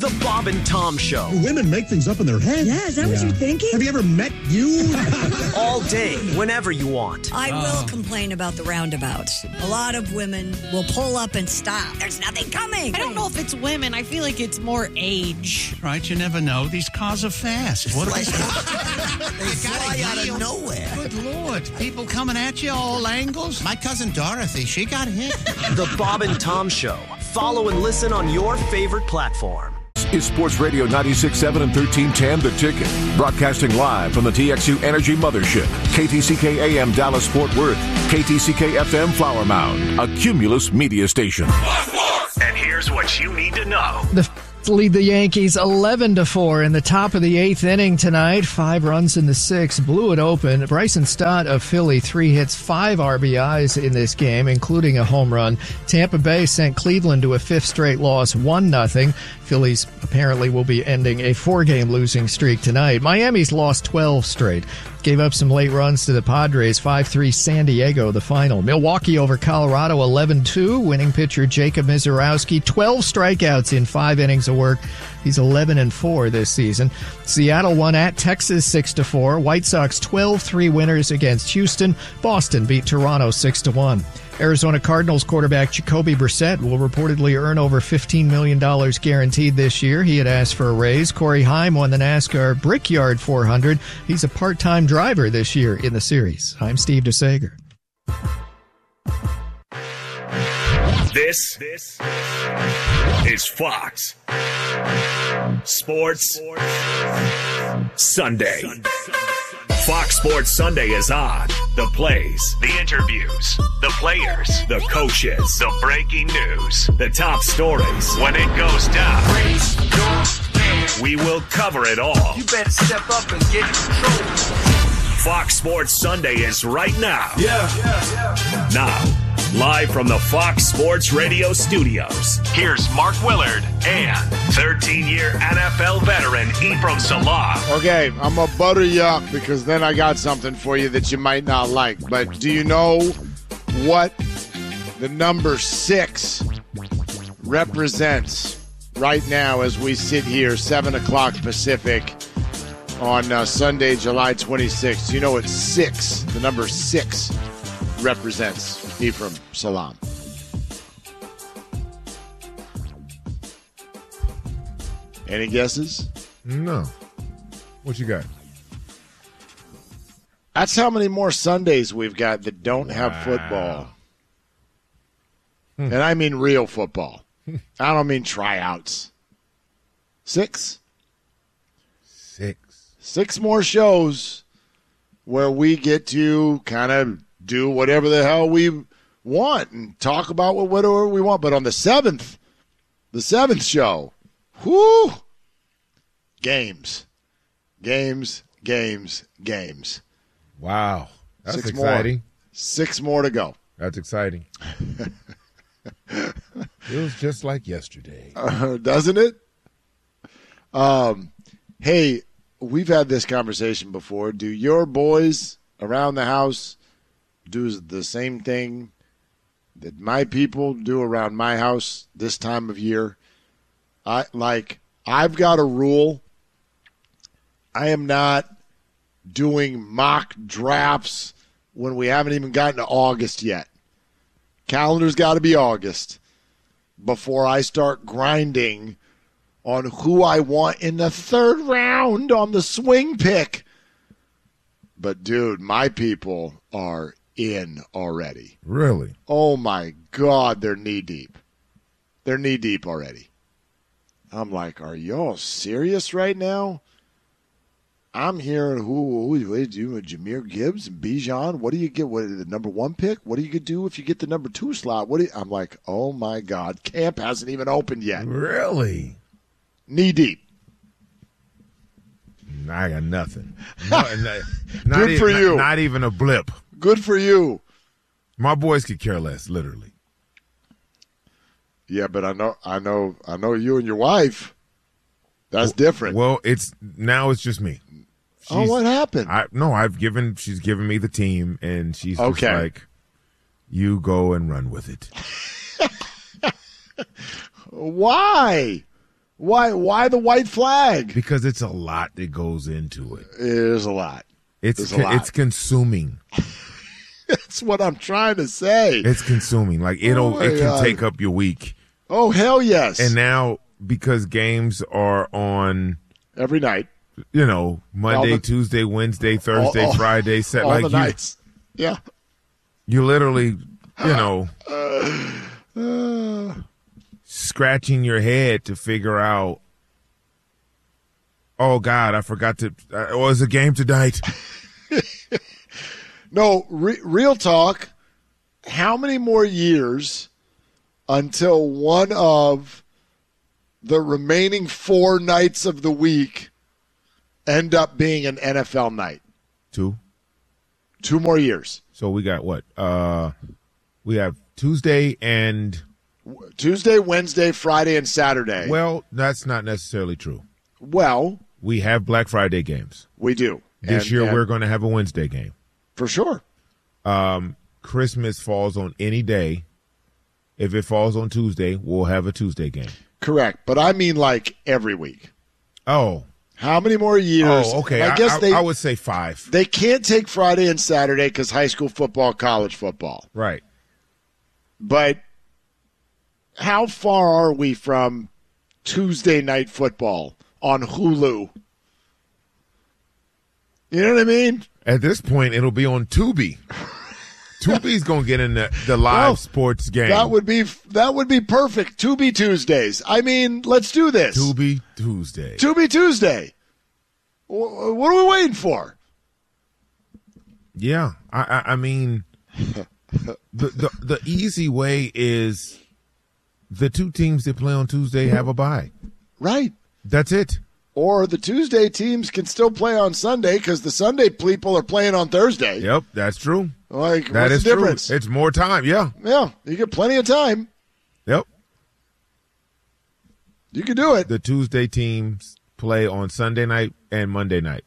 The Bob and Tom Show. Women make things up in their head. Yeah, is that what you're thinking? Have you ever met you? All day, whenever you want. I will complain about the roundabouts. A lot of women will pull up and stop. There's nothing coming. I don't know if it's women. I feel like it's more age. Right, you never know. These cars are fast. What They fly out of nowhere. Good Lord. People coming at you all angles. My cousin Dorothy, she got hit. The Bob and Tom Show. Follow and listen on your favorite platform. Is Sports Radio 96.7 and 1310 The Ticket. Broadcasting live from the TXU Energy Mothership. KTCK AM Dallas Fort Worth. KTCK FM Flower Mound. A Cumulus media station. And here's what you need to know. The lead the Yankees 11-4 in the top of the 8th inning tonight. 5 runs in the 6th. Blew it open. Bryson Stott of Philly, 3 hits, 5 RBIs in this game, including a home run. Tampa Bay sent Cleveland to a 5th straight loss, 1-0. Phillies apparently will be ending a 4-game losing streak tonight. Miami's lost 12 straight. Gave up some late runs to the Padres, 5-3 San Diego, the final. Milwaukee over Colorado, 11-2. Winning pitcher Jacob Mizorowski, 12 strikeouts in 5 innings of work. He's 11-4 this season. Seattle won at Texas 6-4. White Sox 12-3 winners against Houston. Boston beat Toronto 6-1. Arizona Cardinals quarterback Jacoby Brissett will reportedly earn over $15 million guaranteed this year. He had asked for a raise. Corey Haim won the NASCAR Brickyard 400. He's a part-time driver this year in the series. I'm Steve DeSager. This is Fox Sports Sunday. Fox Sports Sunday is on. The plays, the interviews, the players, the coaches, the breaking news, the top stories. When it goes down, we will cover it all. You better step up and get in control. Fox Sports Sunday is right now. Now, live from the Fox Sports Radio studios, here's Mark Willard and 13-year NFL veteran Ephraim Salaam. Okay, I'm going to butter you up because then I got something for you that you might not like. But do you know what the number 6 represents right now as we sit here, 7 o'clock Pacific, on Sunday, July 26th? Do you know what 6, the number 6, represents, Ephraim Salaam? Any guesses? No. What you got? That's how many more Sundays we've got that don't have football. And I mean real football. I don't mean tryouts. 6? 6 more shows where we get to kind of do whatever the hell we want and talk about whatever we want. But on the 7th show, whoo, games. Wow. That's 6 exciting. More. 6 more to go. That's exciting. Feels just like yesterday. Doesn't it? Hey, we've had this conversation before. Do your boys around the house do the same thing that my people do around my house this time of year? I've got a rule. I am not doing mock drafts when we haven't even gotten to August yet. Calendar's got to be August before I start grinding on who I want in the 3rd round on the swing pick. But, dude, my people are in already. Really? Oh, my God, they're knee-deep. They're knee-deep already. I'm like, are y'all serious right now? I'm hearing who do Jahmyr Gibbs and Bijan. What do you get? What the number 1 pick? What do you do if you get the number 2 slot? I'm like, oh my God, camp hasn't even opened yet. Really? Knee deep. I got nothing. Good for you. Not even a blip. Good for you. My boys could care less, literally. Yeah, but I know you and your wife. That's different. Well, it's just me. What happened? She's given me the team, and she's just like, you go and run with it. Why? Why the white flag? Because it's a lot that goes into it. It is a lot. It's consuming. That's what I'm trying to say. It's consuming. Like it can take up your week. Oh, hell yes. And now because games are on every night. Monday, Tuesday, Wednesday, Thursday, Friday, all the nights. Yeah. You literally, scratching your head to figure out, oh, God, I forgot to – it's a game tonight. No, real talk, how many more years until one of the remaining 4 nights of the week end up being an NFL night? 2. 2 more years. So we got what? We have Tuesday, Wednesday, Friday, and Saturday. Well, that's not necessarily true. Well, we have Black Friday games. We do. This year we're going to have a Wednesday game. For sure. Christmas falls on any day. If it falls on Tuesday, we'll have a Tuesday game. Correct. But I mean like every week. Oh. How many more years? Oh, okay. I would say 5. They can't take Friday and Saturday because high school football, college football. Right. But how far are we from Tuesday night football on Hulu? You know what I mean? At this point, it'll be on Tubi. Tubi's going to get in the live sports game. That would be perfect. Tubi Tuesdays. I mean, let's do this. Tubi Tuesday. Tubi Tuesday. What are we waiting for? Yeah, I mean, the easy way is the 2 teams that play on Tuesday have a bye. Right. That's it. Or the Tuesday teams can still play on Sunday because the Sunday people are playing on Thursday. Yep, that's true. Like, that what's is the difference? True. It's more time, yeah. Yeah, you get plenty of time. Yep. You can do it. The Tuesday teams play on Sunday night and Monday night.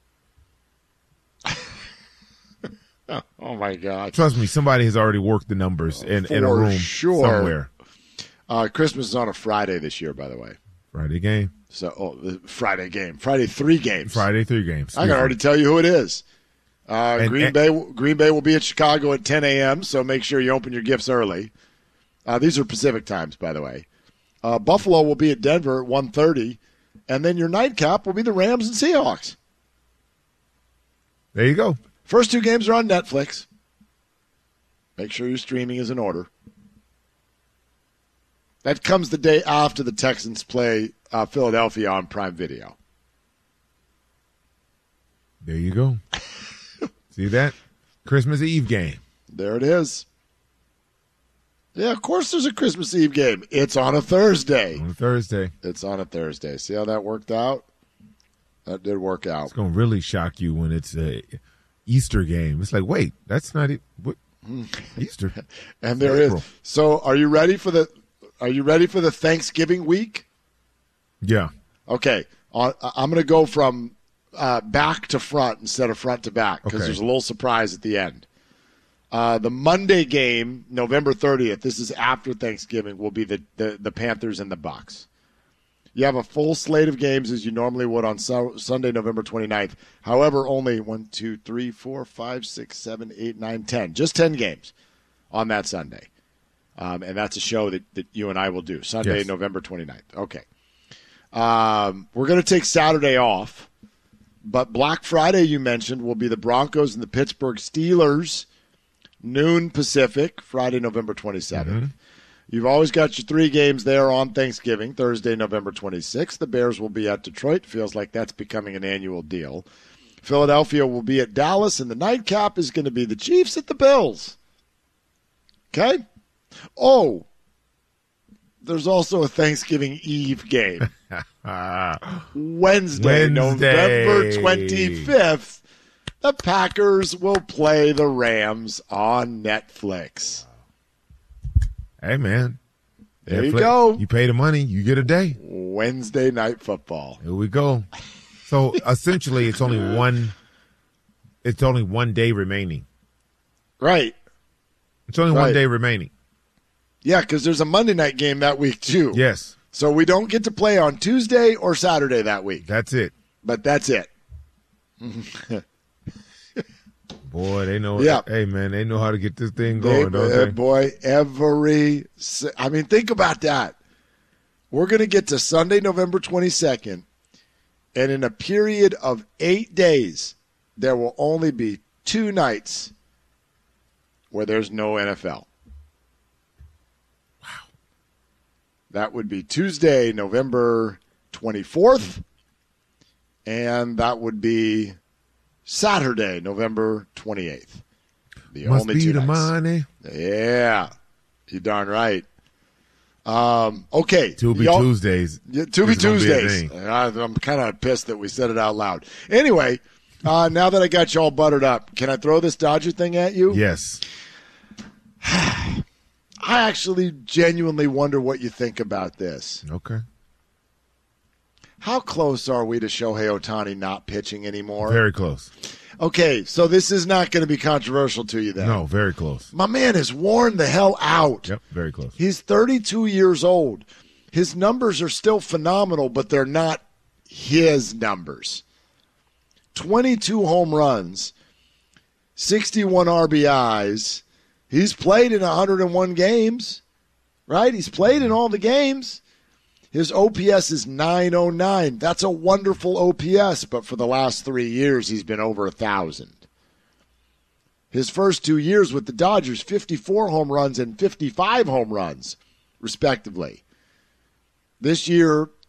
Oh, my God. Trust me, somebody has already worked the numbers in a room somewhere. Christmas is on a Friday this year, by the way. Friday game. So, Friday game. Friday 3 games. Friday 3 games. I can already tell you who it is. Green Bay will be at Chicago at 10 a.m., so make sure you open your gifts early. These are Pacific times, by the way. Buffalo will be at Denver at 1:30, and then your nightcap will be the Rams and Seahawks. There you go. First 2 games are on Netflix. Make sure your streaming is in order. That comes the day after the Texans play Philadelphia on Prime Video. There you go. See that? Christmas Eve game. There it is. Yeah, of course there's a Christmas Eve game. It's on a Thursday. It's on a Thursday. See how that worked out? That did work out. It's going to really shock you when it's a Easter game. It's like, wait, that's not it. What? Easter. And there is. So are you ready for the Thanksgiving week? Yeah. Okay. I'm going to go from back to front instead of front to back because there's a little surprise at the end. The Monday game, November 30th, this is after Thanksgiving, will be the Panthers and the Bucs. You have a full slate of games as you normally would on Sunday, November 29th. However, only 1, 2, 3, 4, 5, 6, 7, 8, 9, 10. Just 10 games on that Sunday. And that's a show that you and I will do, Sunday, yes. November 29th. Okay. We're going to take Saturday off. But Black Friday, you mentioned, will be the Broncos and the Pittsburgh Steelers, noon Pacific, Friday, November 27th. Mm-hmm. You've always got your 3 games there on Thanksgiving, Thursday, November 26th. The Bears will be at Detroit. Feels like that's becoming an annual deal. Philadelphia will be at Dallas, and the nightcap is going to be the Chiefs at the Bills. Okay? Oh, there's also a Thanksgiving Eve game. Wednesday, November 25th, the Packers will play the Rams on Netflix. Hey, man. There you go. You pay the money, you get a day. Wednesday Night Football. Here we go. So, essentially, it's only one day remaining. Right. It's only one day remaining. Yeah, because there's a Monday night game that week, too. Yes. So we don't get to play on Tuesday or Saturday that week. That's it. But that's it. Boy, they know. Yeah. Hey, man, they know how to get this thing going, don't they? Boy, think about that. We're going to get to Sunday, November 22nd, and in a period of 8 days, there will only be 2 nights where there's no NFL. Wow. That would be Tuesday, November 24th, and that would be Saturday, November 28th. The Must only be 2 the nights. money. Yeah, you're darn right. Okay. To be Tuesdays. Yeah, to be It's gonna be a Tuesdays. thing. I'm kind of pissed that we said it out loud. Anyway, now that I got you all buttered up, can I throw this Dodger thing at you? Yes. I actually genuinely wonder what you think about this. Okay. How close are we to Shohei Ohtani not pitching anymore? Very close. Okay, so this is not going to be controversial to you then. No, very close. My man is worn the hell out. Yep, very close. He's 32 years old. His numbers are still phenomenal, but they're not his numbers. 22 home runs, 61 RBIs. He's played in 101 games, right? He's played in all the games. His OPS is 909. That's a wonderful OPS, but for the last 3 years, he's been over 1,000. His first 2 years with the Dodgers, 54 home runs and 55 home runs, respectively. This year,